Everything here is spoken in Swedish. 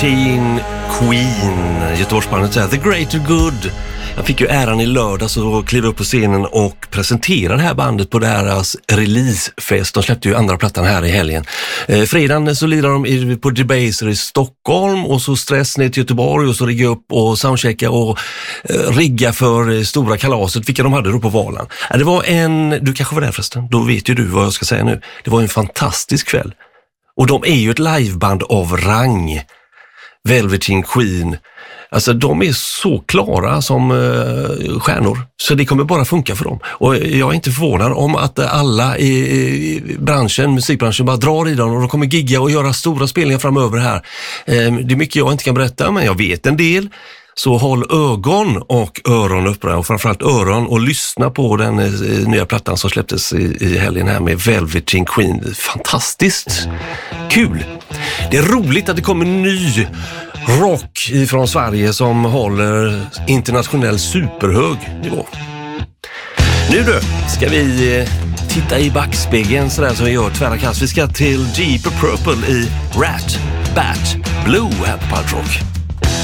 Teen Queen, Göteborgsbandet säger The Greater Good. Jag fick ju äran i lördags att kliva upp på scenen och presentera det här bandet på deras releasefest. De släppte ju andra plattan här i helgen. Fredagen så lirar de på Debaser i Stockholm och så stress ner till Göteborg och så rigga upp och soundchecka och rigga för stora kalaset, vilka de hade då på Valan. Det var du kanske var där förresten, då vet ju du vad jag ska säga nu. Det var en fantastisk kväll. Och de är ju ett liveband av rang. Velveteen Queen. Alltså de är så klara som stjärnor. Så det kommer bara funka för dem. Och jag är inte förvånad om att alla i branschen, musikbranschen bara drar i dem och de kommer gigga och göra stora spelningar framöver här. Det är mycket jag inte kan berätta, men jag vet en del. Så håll ögon och öron uppe och framförallt öron och lyssna på den nya plattan som släpptes i helgen här med Velveteen Queen. Fantastiskt kul. Det är roligt att det kommer ny rock från Sverige som håller internationell superhög nivå. Nu då ska vi titta i backspegeln sådär som vi gör tvära kast. Vi ska till Deep Purple i Rat Bat Blue här på Pulse Rock.